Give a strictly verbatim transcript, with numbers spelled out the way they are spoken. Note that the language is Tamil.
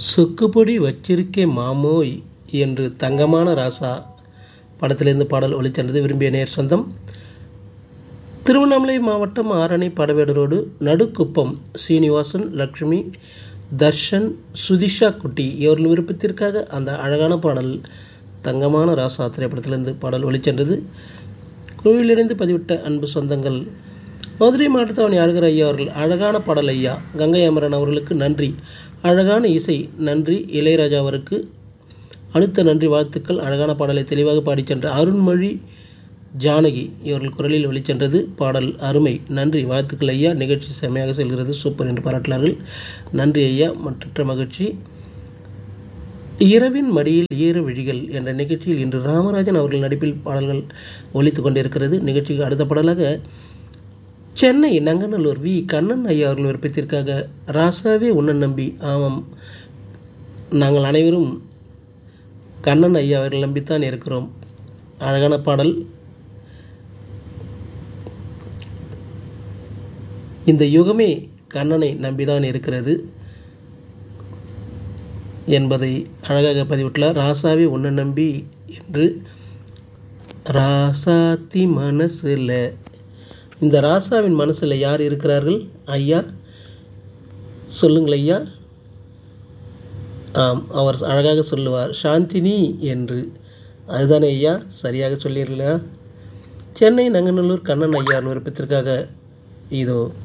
சொக்குப்பொடி வச்சிருக்கே மாமோய் என்று தங்கமான ராசா படத்திலிருந்து பாடல் ஒலிச்சென்றது. விரும்பிய நேர் சொந்தம் திருவண்ணாமலை மாவட்டம் ஆரணி படவேடு நடுக்குப்பம் சீனிவாசன், லக்ஷ்மி, தர்ஷன், சுதிஷா குட்டி இவர்கள் விருப்பத்திற்காக அந்த அழகான பாடல் தங்கமான ராசா திரைப்படத்திலிருந்து பாடல் ஒலிச்சென்றது. குழுவில் இணைந்து பதிவிட்ட அன்பு சொந்தங்கள் மதுரை மாவட்டத்தவணி அழகர் ஐயா அவர்கள் அழகான பாடல் ஐயா. கங்கை அமரன் அவர்களுக்கு நன்றி, அழகான இசை நன்றி. இளையராஜா அவருக்கு அடுத்த நன்றி வாழ்த்துக்கள். அழகான பாடலை தெளிவாக பாடிச் சென்ற அருண்மொழி ஜானகி இவர்கள் குரலில் வெளிச்சென்றது. பாடல் அருமை, நன்றி வாழ்த்துக்கள் ஐயா. நிகழ்ச்சி செம்மையாக செல்கிறது, சூப்பர் என்று பாராட்டினார்கள். நன்றி ஐயா, மற்ற மகிழ்ச்சி. இரவின் மடியில் ஈர விழிகள் என்ற நிகழ்ச்சியில் இன்று ராமராஜன் அவர்கள் நடிப்பில் பாடல்கள் ஒலித்து கொண்டிருக்கிறது. நிகழ்ச்சிக்கு அடுத்த பாடலாக சென்னை நங்கநல்லூர் வி கண்ணன் ஐயா அவர்கள் விருப்பத்திற்காக ராசாவே உன்னை நம்பி. ஆமாம், நாங்கள் அனைவரும் கண்ணன் ஐயா அவர்கள் நம்பித்தான் இருக்கிறோம். அழகான பாடல். இந்த யுகமே கண்ணனை நம்பிதான் இருக்கிறது என்பதை அழகாக பதிவிட்டுள்ளார். ராசாவே உன்னை நம்பி என்று. ராசாத்தி மனசில், இந்த ராசாவின் மனசில் யார் இருக்கிறார்கள் ஐயா? சொல்லுங்கள் ஐயா. ஆம், அவர் அழகாக சொல்லுவார், சாந்தினி என்று. அதுதானே ஐயா, சரியாக சொல்லிடலாம். சென்னை நங்கநல்லூர் கண்ணன் ஐயா விருப்பத்திற்காக இதோ